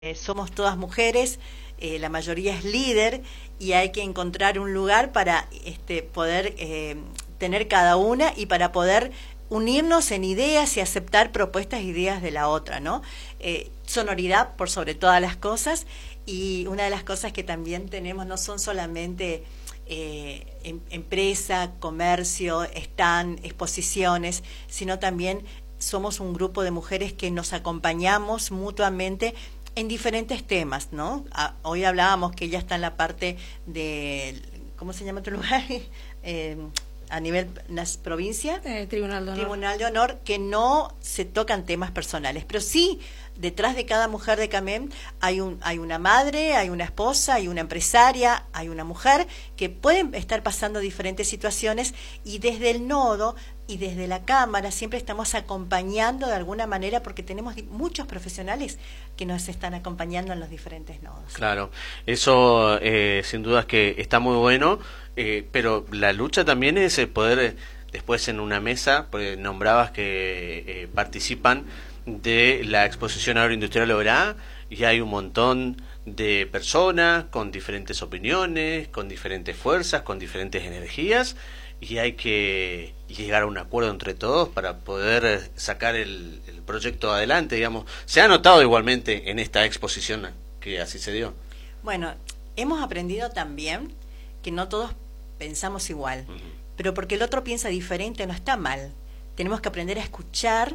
Somos todas mujeres, la mayoría es líder y hay que encontrar un lugar para poder tener cada una y para poder unirnos en ideas y aceptar propuestas e ideas de la otra, ¿no? Sonoridad por sobre todas las cosas, y una de las cosas que también tenemos no son solamente empresa, comercio, stand, exposiciones, sino también somos un grupo de mujeres que nos acompañamos mutuamente en diferentes temas, ¿no? Hoy hablábamos que ella está en la parte de, ¿cómo se llama tu lugar? A nivel provincia, Tribunal de Honor. Tribunal de Honor, que no se tocan temas personales, pero sí detrás de cada mujer de CAMEM hay una madre, hay una esposa, hay una empresaria, hay una mujer que pueden estar pasando diferentes situaciones, y desde el nodo y desde la Cámara siempre estamos acompañando de alguna manera, porque tenemos muchos profesionales que nos están acompañando en los diferentes nodos. Claro, eso sin duda es que está muy bueno, pero la lucha también es poder después en una mesa, porque nombrabas que participan de la exposición agroindustrial Oberá, y hay un montón de personas con diferentes opiniones, con diferentes fuerzas, con diferentes energías, y hay que llegar a un acuerdo entre todos para poder sacar el proyecto adelante, digamos. Se ha notado igualmente en esta exposición que así se dio. Bueno, hemos aprendido también que no todos pensamos igual, pero porque el otro piensa diferente no está mal. Tenemos que aprender a escuchar,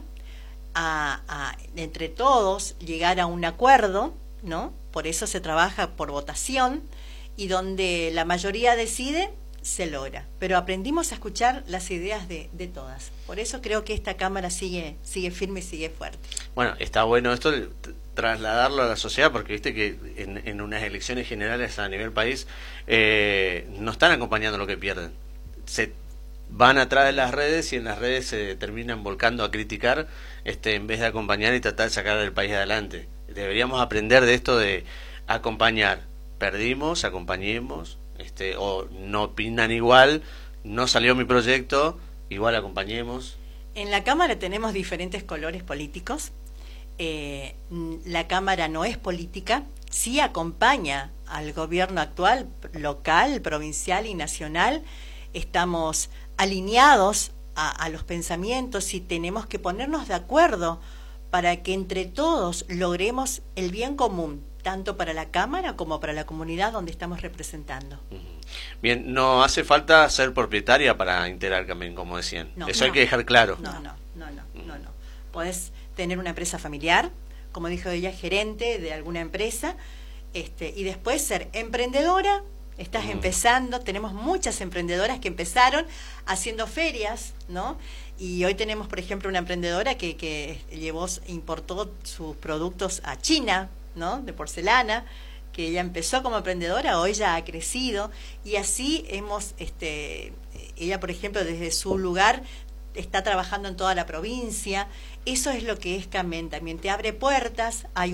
entre todos llegar a un acuerdo, ¿no? Por eso se trabaja por votación, y donde la mayoría decide, se logra. Pero aprendimos a escuchar las ideas de todas. Por eso creo que esta Cámara sigue firme y sigue fuerte. Bueno, está bueno esto de trasladarlo a la sociedad, porque viste que en unas elecciones generales a nivel país no están acompañando lo que pierden. Se van atrás de las redes, y en las redes se terminan volcando a criticar en vez de acompañar y tratar de sacar al país adelante. Deberíamos aprender de esto de acompañar. Perdimos, acompañemos, o no opinan igual, no salió mi proyecto, igual acompañemos. En la Cámara tenemos diferentes colores políticos. La Cámara no es política, sí acompaña al gobierno actual, local, provincial y nacional. Estamos alineados a los pensamientos, y tenemos que ponernos de acuerdo para que entre todos logremos el bien común, tanto para la Cámara como para la comunidad donde estamos representando. Bien, no hace falta ser propietaria para integrar CAMEM, como decían. No, eso hay que dejar claro. No. Podés tener una empresa familiar, como dijo ella, gerente de alguna empresa, y después ser emprendedora. Estás empezando, tenemos muchas emprendedoras que empezaron haciendo ferias, ¿no? Y hoy tenemos, por ejemplo, una emprendedora que importó sus productos a China, ¿no? De porcelana, que ella empezó como emprendedora, hoy ya ha crecido, y así hemos, ella, por ejemplo, desde su lugar está trabajando en toda la provincia. Eso es lo que es CAMEM, también te abre puertas, hay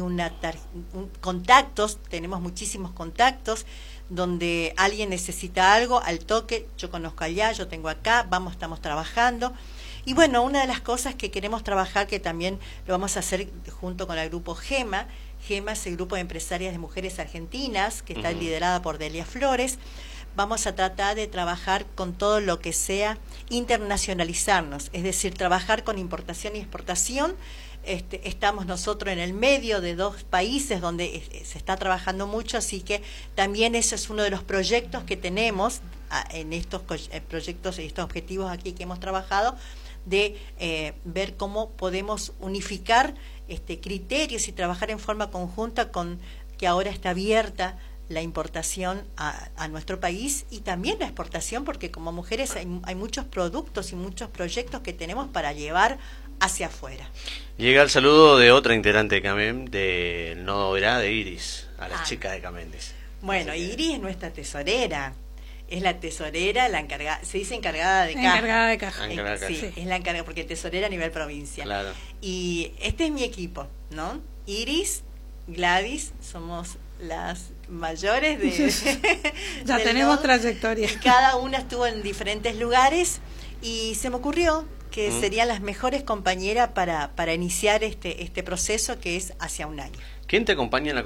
contactos, tenemos muchísimos contactos, donde alguien necesita algo, al toque, yo conozco allá, yo tengo acá, estamos trabajando. Y bueno, una de las cosas que queremos trabajar, que también lo vamos a hacer junto con el grupo GEMA. GEMA es el grupo de empresarias de mujeres argentinas, que está liderada por Delia Flores. Vamos a tratar de trabajar con todo lo que sea internacionalizarnos, es decir, trabajar con importación y exportación. Estamos nosotros en el medio de dos países donde se está trabajando mucho, así que también eso es uno de los proyectos que tenemos en estos proyectos y estos objetivos aquí que hemos trabajado, de ver cómo podemos unificar criterios y trabajar en forma conjunta, con que ahora está abierta la importación a nuestro país, y también la exportación, porque como mujeres hay muchos productos y muchos proyectos que tenemos para llevar hacia afuera. Llega el saludo de otra integrante de CAMEM, del nodo Oberá, de Iris, a las chicas de CAMEM. Bueno, Iris es nuestra tesorera. Es la tesorera, la encargada, se dice encargada de caja. Encargada de caja. Sí, es la encargada, porque tesorera a nivel provincia. Claro. Y este es mi equipo, ¿no? Iris, Gladys, somos las mayores de ya tenemos trayectoria. Y cada una estuvo en diferentes lugares, y se me ocurrió que serían las mejores compañeras para iniciar este proceso, que es hacia un año. ¿Quién te acompaña en la